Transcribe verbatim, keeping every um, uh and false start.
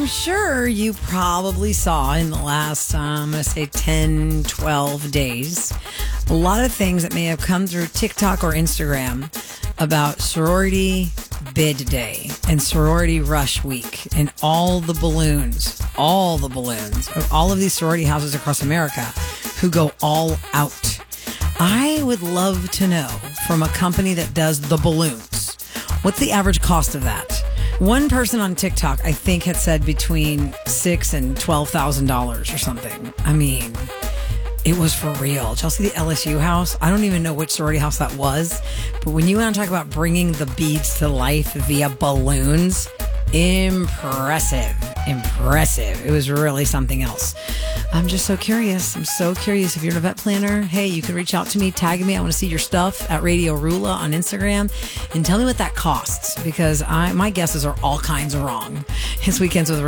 sure you probably saw in the last, um, I'm going to say ten, twelve days, a lot of things that may have come through TikTok or Instagram about sorority bid day and sorority rush week and all the balloons, all the balloons of all of these sorority houses across America who go all out. I would love to know from a company that does the balloons, what's the average cost of that? One person on TikTok, I think, had said between six and twelve thousand dollars or something. I mean, it was for real. Did y'all see the L S U house? I don't even know which sorority house that was, but when you want to talk about bringing the beads to life via balloons, impressive, impressive. It was really something else. I'm just so curious. I'm so curious. If you're an event planner, hey, you can reach out to me, tag me. I want to see your stuff at Radio Rula on Instagram and tell me what that costs, because I, my guesses are all kinds of wrong. It's Weekends with